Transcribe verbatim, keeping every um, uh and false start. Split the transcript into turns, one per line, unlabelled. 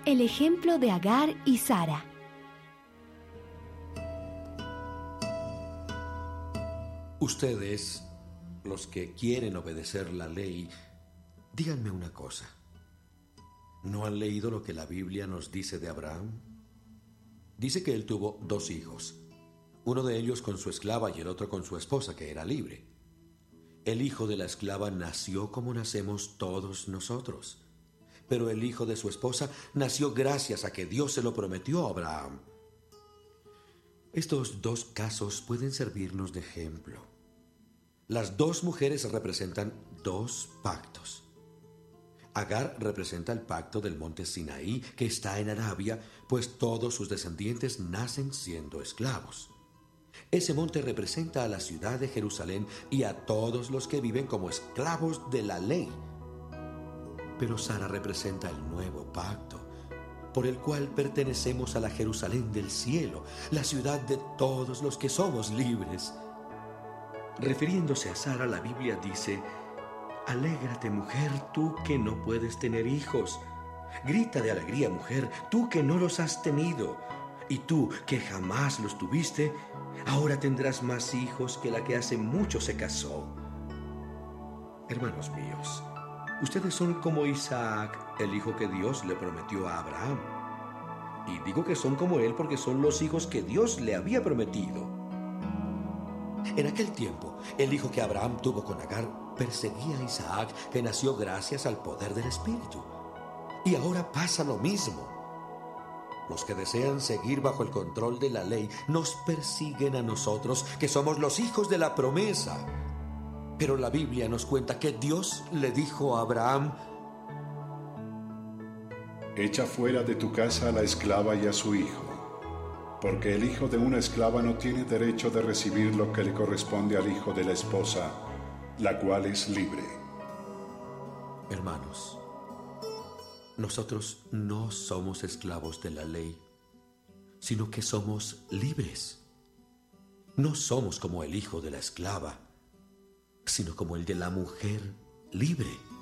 El ejemplo de Agar y Sara.
Ustedes, los que quieren obedecer la ley, díganme una cosa. ¿No han leído lo que la Biblia nos dice de Abraham? Dice que él tuvo dos hijos, uno de ellos con su esclava y el otro con su esposa, que era libre. El hijo de la esclava nació como nacemos todos nosotros, pero el hijo de su esposa nació gracias a que Dios se lo prometió a Abraham. Estos dos casos pueden servirnos de ejemplo. Las dos mujeres representan dos pactos. Agar representa el pacto del monte Sinaí, que está en Arabia, pues todos sus descendientes nacen siendo esclavos. Ese monte representa a la ciudad de Jerusalén y a todos los que viven como esclavos de la ley. Pero Sara representa el nuevo pacto, por el cual pertenecemos a la Jerusalén del cielo, la ciudad de todos los que somos libres. Refiriéndose a Sara, la Biblia dice: «Alégrate, mujer, tú que no puedes tener hijos. Grita de alegría, mujer, tú que no los has tenido. Y tú que jamás los tuviste, ahora tendrás más hijos que la que hace mucho se casó». Hermanos míos, ustedes son como Isaac, el hijo que Dios le prometió a Abraham. Y digo que son como él porque son los hijos que Dios le había prometido. En aquel tiempo, el hijo que Abraham tuvo con Agar perseguía a Isaac, que nació gracias al poder del Espíritu. Y ahora pasa lo mismo. Los que desean seguir bajo el control de la ley nos persiguen a nosotros, que somos los hijos de la promesa. Pero la Biblia nos cuenta que Dios le dijo a Abraham:
«Echa fuera de tu casa a la esclava y a su hijo, porque el hijo de una esclava no tiene derecho de recibir lo que le corresponde al hijo de la esposa, la cual es libre».
Hermanos, nosotros no somos esclavos de la ley, sino que somos libres. No somos como el hijo de la esclava, sino como el de la mujer libre.